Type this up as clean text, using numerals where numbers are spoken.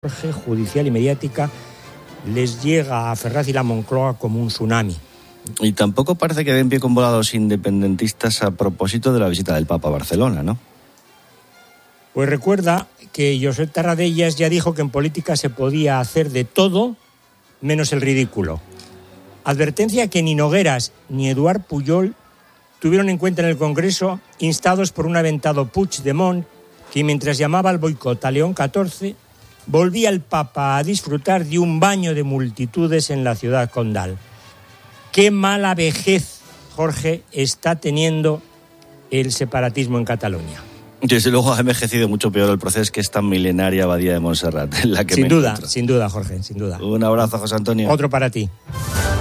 judicial y mediática les llega a Ferraz y la Moncloa como un tsunami. Y tampoco parece que den pie con bola a los independentistas a propósito de la visita del Papa a Barcelona, ¿no? Pues recuerda que Josep Tarradellas ya dijo que en política se podía hacer de todo menos el ridículo. Advertencia que ni Nogueras ni Eduard Pujol tuvieron en cuenta en el Congreso, instados por un aventado Puigdemont, que mientras llamaba al boicot a León XIV, volvía el Papa a disfrutar de un baño de multitudes en la ciudad condal. Qué mala vejez, Jorge, está teniendo el separatismo en Cataluña. Desde luego ha envejecido mucho peor el proceso que esta milenaria abadía de Montserrat, en la que sin duda, Jorge, sin duda. Un abrazo, José Antonio. Otro para ti.